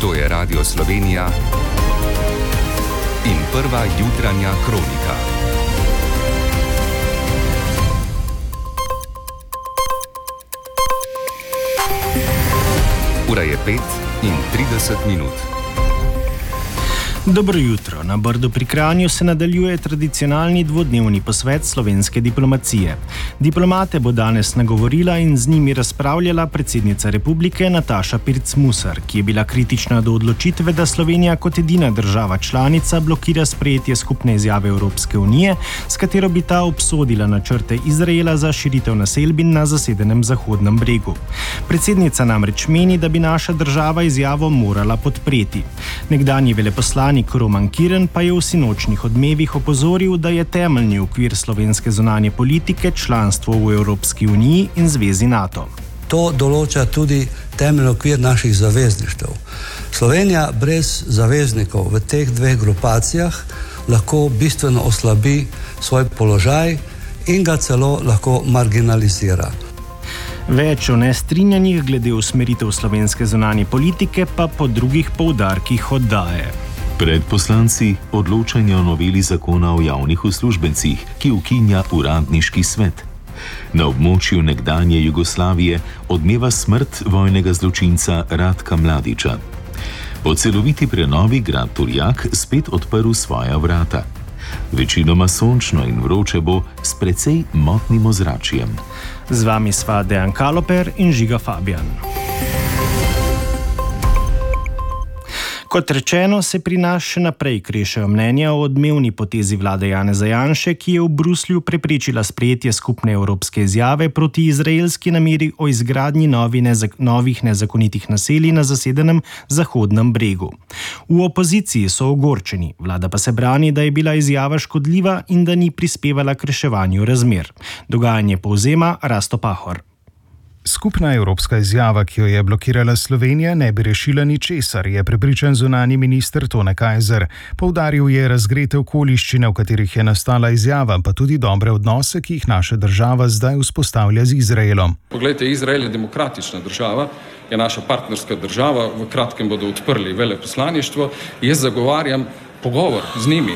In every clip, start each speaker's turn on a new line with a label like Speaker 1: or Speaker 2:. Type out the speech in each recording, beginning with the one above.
Speaker 1: To je Radio Slovenija in prva jutranja kronika. Ura je 5:30.
Speaker 2: Dobro jutro. Na Brdu pri Kranju se nadaljuje tradicionalni dvodnevni posvet slovenske diplomacije. Diplomate bo danes nagovorila in z njimi razpravljala predsednica republike Nataša Pirc Musar, ki je bila kritična do odločitve, da Slovenija kot edina država članica blokira sprejetje skupne izjave Evropske unije, s katero bi ta obsodila načrte Izraela za širitev naselbin na zasedenem Zahodnem bregu. Predsednica namreč meni, da bi naša država izjavo morala podpreti. Nekdanji veleposlanik Roman Kirn pa je v sinočnih odmevih opozoril, da je temeljni okvir slovenske zunanje politike članstvo v Evropski uniji in zvezi NATO.
Speaker 3: To določa tudi temeljni okvir naših zavezništev. Slovenija brez zaveznikov v teh dveh grupacijah lahko bistveno oslabi svoj položaj in ga celo lahko marginalizira.
Speaker 2: Več o nestrinjanjih glede usmeritev slovenske zunanje politike pa po drugih poudarkih oddaje.
Speaker 4: Pred poslanci odločanje o noveli zakona o javnih uslužbencih, ki ukinja uradniški svet. Na območju nekdanje Jugoslavije odmeva smrt vojnega zločinca Ratka Mladića. Po celoviti prenovi grad Turjak spet odprl svoja vrata. Večinoma sončno in vroče bo s precej motnim ozračjem.
Speaker 2: Z vami sva Dejan Kaloper in Žiga Fabijan. Kot rečeno, se pri nas še naprej krešejo mnenja o odmevni potezi vlade Janeza Janše, ki je v Bruslju preprečila sprejetje skupne evropske izjave proti izraelski nameri o izgradnji novih nezakonitih naselij na zasedenem Zahodnem bregu. V opoziciji so ogorčeni, vlada pa se brani, da je bila izjava škodljiva in da ni prispevala k reševanju razmer. Dogajanje povzema Rasto Pahor.
Speaker 5: Skupna evropska izjava, ki jo je blokirala Slovenija, ne bi rešila ničesar, je prepričan zunanji minister Tone Kajzer. Poudaril je razgrete okoliščine, v katerih je nastala izjava, pa tudi dobre odnose, ki jih naša država zdaj vzpostavlja z Izraelom.
Speaker 6: Poglejte, Izrael je demokratična država, je naša partnerska država, v kratkem bodo odprli veleposlaništvo. Jaz zagovarjam pogovor z njimi,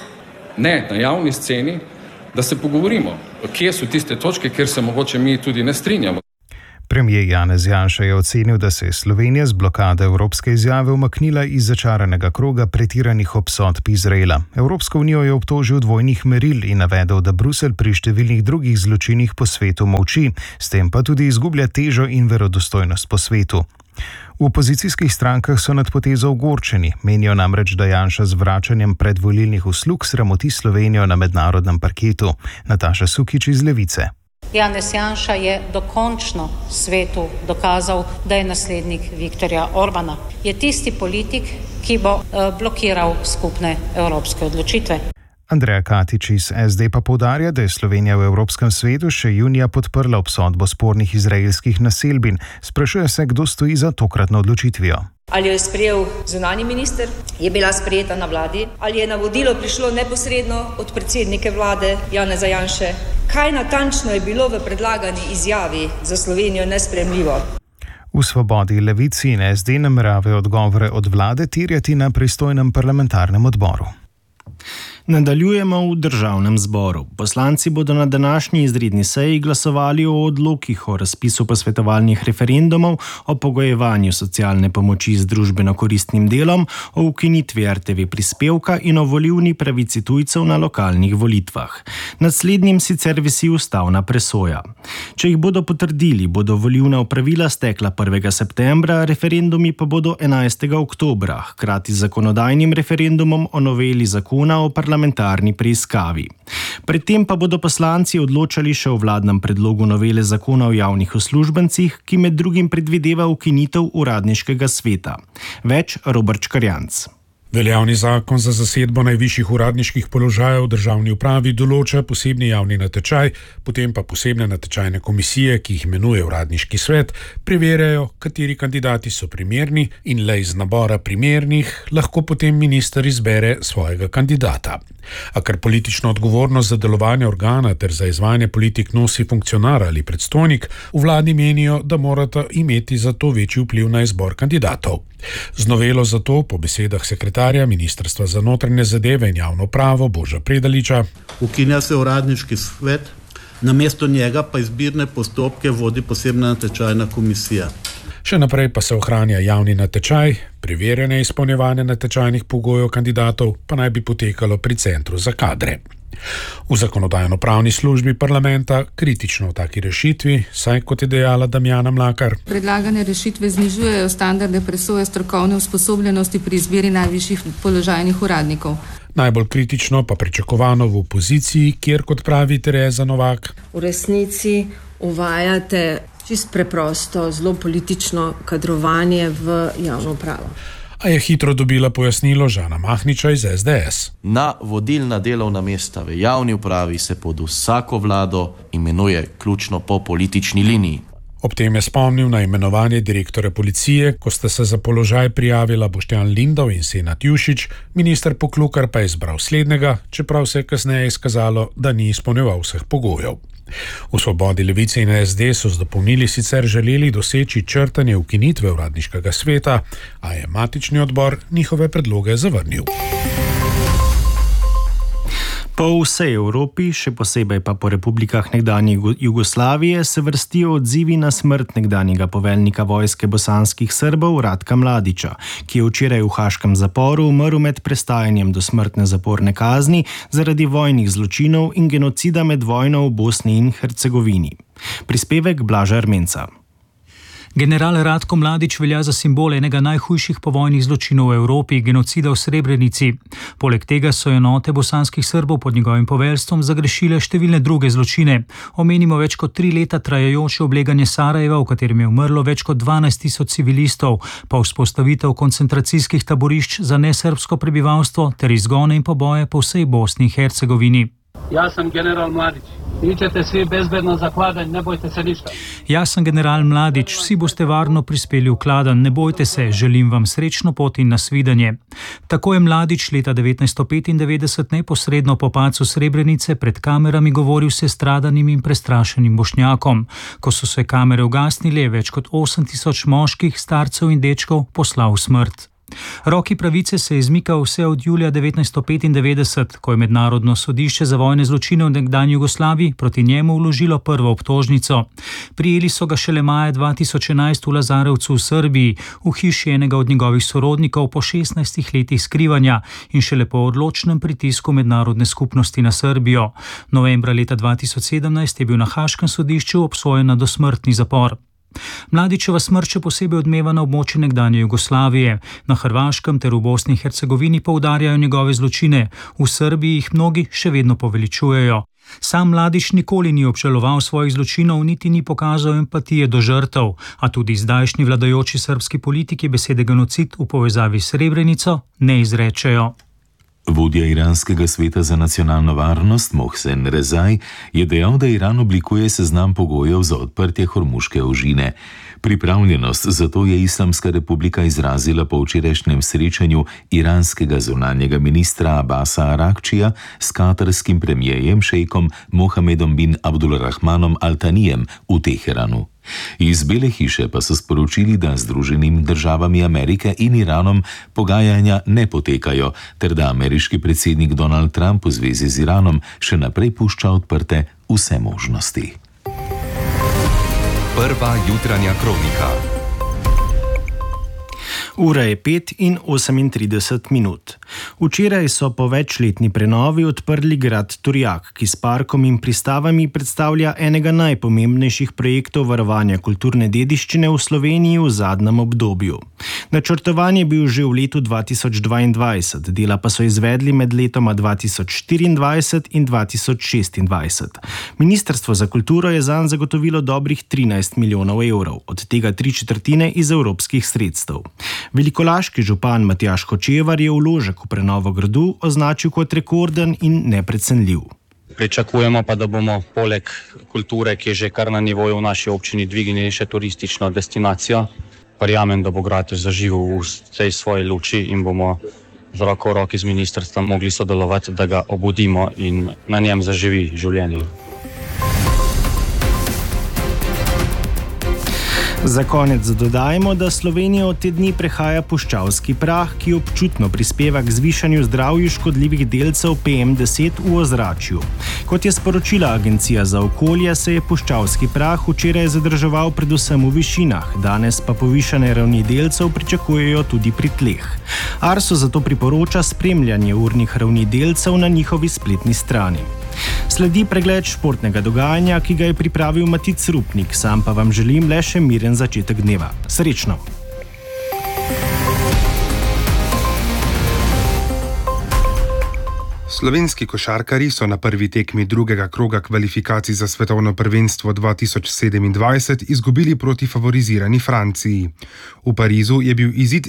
Speaker 6: ne na javni sceni, da se pogovorimo, kje so tiste točke, kjer se mogoče mi tudi ne strinjamo.
Speaker 5: Premier Janez Janša je ocenil, da se je Slovenija z blokade evropske izjave umaknila iz začaranega kroga pretiranih obsodb Izraela. Evropsko unijo je obtožil dvojnih meril in navedel, da Bruselj pri številnih drugih zločinih po svetu molči, s tem pa tudi izgublja težo in verodostojnost po svetu. V opozicijskih strankah so nad potezo ogorčeni, menijo namreč, da Janša z vračanjem predvolilnih uslug sramoti Slovenijo na mednarodnem parketu. Nataša Sukič iz Levice.
Speaker 7: Janez Janša je dokončno svetu dokazal, da je naslednik Viktorja Orbana. Je tisti politik, ki bo blokiral skupne evropske odločitve.
Speaker 5: Andreja Katič iz SD pa poudarja, da je Slovenija v Evropskem svetu še junija podprla obsodbo spornih izraelskih naselbin. Sprašuje se, kdo stoji za tokratno odločitvijo.
Speaker 8: Ali jo je sprejel zunanji minister, je bila sprejeta na vladi, ali je navodilo prišlo neposredno od predsednike vlade Janeza Janše. Kaj natančno je bilo v predlagani izjavi za Slovenijo nesprejemljivo?
Speaker 5: V Svobodi, Levici in SD nameravajo odgovore od vlade terjati na pristojnem parlamentarnem odboru.
Speaker 2: Nadaljujemo v državnem zboru. Poslanci bodo na današnji izredni seji glasovali o odlokih o razpisu posvetovalnih referendumov, o pogojevanju socialne pomoči z družbeno koristnim delom, o ukinitvi RTV prispevka in o volilni pravici tujcev na lokalnih volitvah. Nad slednjim sicer visi ustavna presoja. Če jih bodo potrdili, bodo volilna opravila stekla 1. septembra, referendumi pa bodo 11. oktobra, hkrati z zakonodajnim referendumom o noveli zakona o parlamentarni preiskavi. Predtem pa bodo poslanci odločali še o vladnem predlogu novele zakona o javnih uslužbencih, ki med drugim predvideva ukinitev uradniškega sveta. Več Robert Škarjanc.
Speaker 9: Veljavni zakon za zasedbo najvišjih uradniških položajev v državni upravi določa posebni javni natečaj, potem pa posebne natečajne komisije, ki jih imenuje uradniški svet, preverjajo, kateri kandidati so primerni in le iz nabora primernih lahko potem minister izbere svojega kandidata. A ker politično odgovornost za delovanje organa ter za izvajanje politik nosi funkcionar ali predstojnik, v vladi menijo, da morata imeti za to večji vpliv na izbor kandidatov. Z novelo zato, po besedah sekretarja Ministrstva za notranje zadeve in javno upravo Boža Predaliča,
Speaker 10: ukinja se uradniški svet, namesto njega pa izbirne postopke vodi posebna natečajna komisija.
Speaker 9: Še naprej pa se ohranja javni natečaj, preverjanje izpolnjevanja natečajnih pogojev kandidatov pa naj bi potekalo pri Centru za kadre. V zakonodajno-pravni službi parlamenta kritično v taki rešitvi, saj kot je dejala Damjana Mlakar,
Speaker 11: predlagane rešitve znižujejo standarde presoje strokovne usposobljenosti pri izbiri najvišjih položajnih uradnikov.
Speaker 9: Najbolj kritično pa pričakovano v opoziciji, kjer, kot pravi Tereza Novak,
Speaker 12: v resnici uvajate čisto preprosto, zelo politično kadrovanje v javno upravo.
Speaker 9: A je hitro dobila pojasnilo Žana Mahniča iz SDS.
Speaker 13: Na vodilna delovna mesta v javni upravi se pod vsako vlado imenuje ključno po politični liniji.
Speaker 9: Ob tem je spomnil na imenovanje direktorja policije, ko sta se za položaj prijavila Boštjan Lindav in Senad Jušić, minister Poklukar pa je izbral slednjega, čeprav se je kasneje izkazalo, da ni izpolnjeval vseh pogojev. V Svobodi, Levici in SD so z dopolnili sicer želeli doseči črtanje ukinitve uradniškega sveta, a je matični odbor njihove predloge zavrnil.
Speaker 2: Po vsej Evropi, še posebej pa po republikah nekdanje Jugoslavije, se vrstijo odzivi na smrt nekdanjega poveljnika vojske bosanskih Srbov Ratka Mladića, ki je včeraj v haaškem zaporu umrl med prestajanjem do smrtne zaporne kazni zaradi vojnih zločinov in genocida med vojno v Bosni in Hercegovini. Prispevek Blaža Ermenca.
Speaker 14: General Ratko Mladić velja za simbol enega najhujših povojnih zločinov v Evropi, genocida v Srebrenici. Poleg tega so enote bosanskih Srbov pod njegovim poveljstvom zagrešile številne druge zločine. Omenimo več kot 3 leta trajajoče obleganje Sarajeva, v katerem je umrlo več kot 12.000 civilistov, pa vzpostavitev koncentracijskih taborišč za nesrbsko prebivalstvo ter izgone in poboje po vsej Bosni in Hercegovini.
Speaker 15: Jaz sem general Mladić. Iđete svi bezbedno za Kladanj, ne bojte se ništa.
Speaker 14: Jaz sem general Mladić, vsi boste varno prispeli v Kladanj, ne bojte se, želim vam srečno pot in nasvidenje. Tako je Mladić leta 1995 neposredno po padcu Srebrenice pred kamerami govoril se stradanim in prestrašenim Bošnjakom. Ko so se kamere ugasnile, je več kot 8.000 moških, starcev in dečkov poslal v smrt. Roki pravice se je izmikal vse od julija 1995, ko je Mednarodno sodišče za vojne zločine v nekdanji Jugoslaviji proti njemu vložilo prvo obtožnico. Prijeli so ga šele maja 2011 v Lazarevcu v Srbiji, v hiši enega od njegovih sorodnikov po 16 letih skrivanja in šele po odločnem pritisku mednarodne skupnosti na Srbijo. Novembra leta 2017 je bil na haaškem sodišču obsojen na dosmrtni zapor. Mladićeva smrt še posebej odmeva na območju nekdanje Jugoslavije. Na Hrvaškem ter v Bosni in Hercegovini poudarjajo njegove zločine, v Srbiji jih mnogi še vedno poveličujejo. Sam Mladić nikoli ni obžaloval svojih zločinov, niti ni pokazal empatije do žrtev, a tudi zdajšnji vladajoči srbski politiki besede genocid v povezavi s Srebrenico ne izrečejo.
Speaker 4: Vodja iranskega sveta za nacionalno varnost Mohsen Rezaj je dejal, da Iran oblikuje seznam pogojev za odprtje hormuške ožine. Pripravljenost za to je Islamska republika izrazila po včerajšnjem srečanju iranskega zunanjega ministra Abasa Arakčija s katarskim premijerjem šejkom Mohamedom bin Abdulrahmanom Al-Tanijem v Teheranu. Iz Bele hiše pa so sporočili, da Združenim državami Amerike in Iranom pogajanja ne potekajo, ter da ameriški predsednik Donald Trump v zvezi z Iranom še naprej pušča odprte vse možnosti.
Speaker 1: Prva jutranja kronika.
Speaker 2: Ura je 5:38. Včeraj so po večletni prenovi odprli grad Turjak, ki s parkom in pristavami predstavlja enega najpomembnejših projektov varovanja kulturne dediščine v Sloveniji v zadnjem obdobju. Načrtovan je bil že v letu 2022, dela pa so izvedli med letoma 2024 in 2026. Ministrstvo za kulturo je zanj zagotovilo dobrih 13 milijonov evrov, od tega 3/4 iz evropskih sredstev. Velikolaški župan Matjaž Hočevar je vložek v prenovo gradu označil kot rekorden in neprecenljiv.
Speaker 16: Pričakujemo pa, da bomo poleg kulture, ki je že kar na nivoju v naši občini, dvignili še turistično destinacijo. Verjamem, da bo grad zaživel v tej svoji luči in bomo z roko v roki z ministrstvom mogli sodelovati, da ga obudimo in na njem zaživi življenje.
Speaker 2: Za konec dodajmo, da Slovenija od te dni prehaja puščavski prah, ki občutno prispeva k zvišanju zdravju škodljivih delcev PM10 v ozračju. Kot je sporočila Agencija za okolje, se je puščavski prah včeraj zadrževal predvsem v višinah, danes pa povišane ravni delcev pričakujejo tudi pri tleh. Arso zato priporoča spremljanje urnih ravni delcev na njihovi spletni strani. Sledi pregled športnega dogajanja, ki ga je pripravil Matic Rupnik, sam pa vam želim le še miren začetek dneva. Srečno!
Speaker 17: Slovenski košarkarji so na prvi tekmi drugega kroga kvalifikacij za svetovno prvenstvo 2027 izgubili proti favorizirani Franciji. V Parizu je bil izid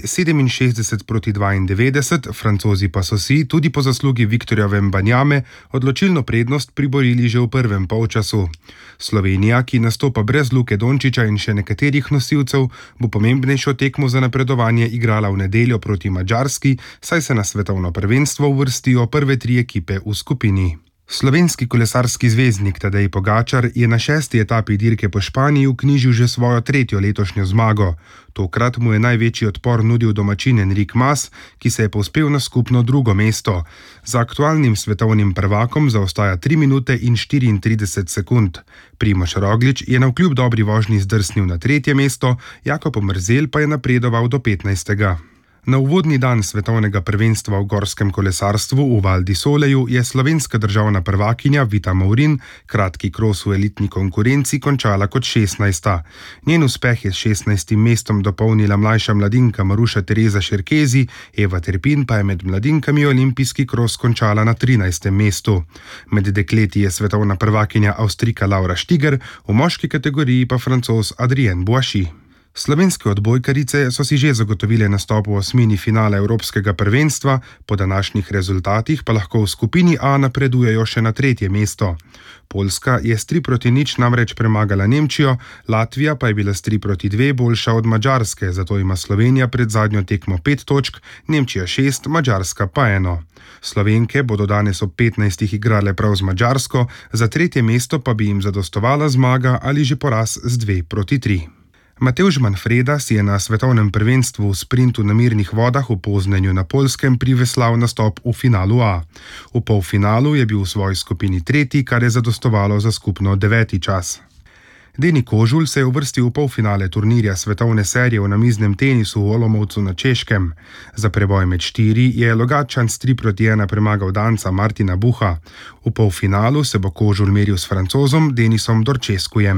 Speaker 17: 67-92, Francozi pa so si, tudi po zaslugi Viktorja Wembanyame, odločilno prednost priborili že v prvem polčasu. Slovenija, ki nastopa brez Luke Dončića in še nekaterih nosilcev, bo pomembnejšo tekmo za napredovanje igrala v nedeljo proti Madžarski, saj se na svetovno prvenstvo uvrstijo prve 3 ekipe v skupini. Slovenski kolesarski zvezdnik Tadej Pogačar je na 6. etapi dirke po Španiji vknjižil že svojo 3. letošnjo zmago. Tokrat mu je največji odpor nudil domačin Enric Mas, ki se je povzpel na skupno 2. mesto. Za aktualnim svetovnim prvakom zaostaja 3 minute in 34 sekund. Primož Roglič je navkljub dobri vožnji zdrsnil na 3. mesto, Jakob Mrzel pa je napredoval do 15. Na uvodni dan svetovnega prvenstva v gorskem kolesarstvu v Val di Soleju je slovenska državna prvakinja Vita Maurin kratki kros v elitni konkurenci končala kot 16. Njen uspeh je s 16. mestom dopolnila mlajša mladinka Maruša Tereza Šerkezi, Eva Terpin pa je med mladinkami olimpijski kros končala na 13. mestu. Med dekleti je svetovna prvakinja Avstrijka Laura Stiger, v moški kategoriji pa Francoz Adrien Boissy. Slovenske odbojkarice so si že zagotovile nastop v osmini finala Evropskega prvenstva, po današnjih rezultatih pa lahko v skupini A napredujejo še na 3. mesto. Poljska je s 3-0 namreč premagala Nemčijo, Latvija pa je bila s 3-2 boljša od Madžarske, zato ima Slovenija pred zadnjo tekmo 5 točk, Nemčija 6, Madžarska pa 1. Slovenke bodo danes ob 15. igrale prav z Madžarsko, za 3. mesto pa bi jim zadostovala zmaga ali že poraz z 2-3. Matevž Manfreda si je na svetovnem prvenstvu v sprintu na mirnih vodah v Poznanju na Poljskem priveslal nastop v finalu A. V polfinalu je bil v svoji skupini 3., kar je zadostovalo za skupno 9. čas. Deni Kožul se je uvrstil v polfinale turnirja svetovne serije v namiznem tenisu v Olomoucu na Češkem. Za preboj med 4 je Logatčan s 3-1 premagal Danca Martina Buha. V polfinalu se bo Kožul meril s Francozom Denisom Dorčeskujem.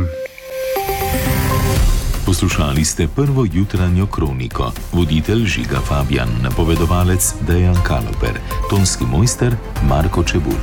Speaker 4: Poslušali ste prvo jutranjo kroniko. Voditelj Žiga Fabjan, napovedovalec Dejan Kaloper, tonski mojster Marko Čebul.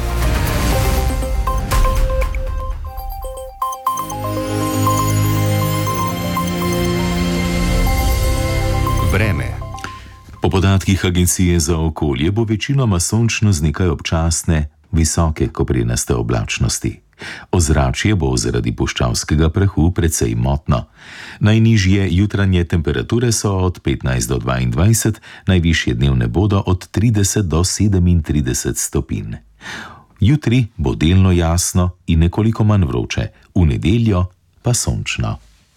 Speaker 1: Vreme.
Speaker 4: Po podatkih Agencije za okolje bo večinoma sončno z nekaj občasne, visoke koprenaste oblačnosti. Ozračje bo zaradi puščavskega prahu precej motno. Najnižje jutranje temperature so od 15 do 22, najvišje dnevne bodo od 30 do 37 stopinj. Jutri bo delno jasno in nekoliko manj vroče, v nedeljo pa sončno.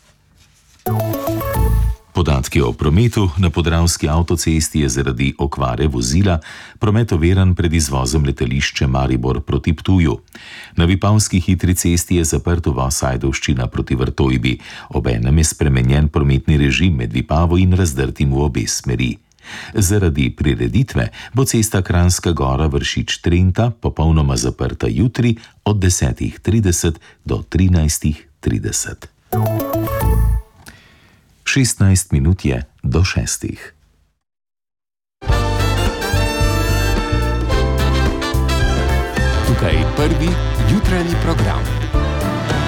Speaker 4: Podatki o prometu na Podravski avtocesti je zaradi okvare vozila promet overen pred izvozom letališče Maribor proti Ptuju. Na Vipavski hitri cesti je zaprt uvoz Ajdovščina proti Vrtojbi, obenem je spremenjen prometni režim med Vipavo in Razdrtim v obe smeri. Zaradi prireditve bo cesta Kranjska Gora Vršič-Trenta popolnoma zaprta jutri od 10:30 do 13:30. 16 minut je do 6.
Speaker 1: Tukaj prvi jutranji program.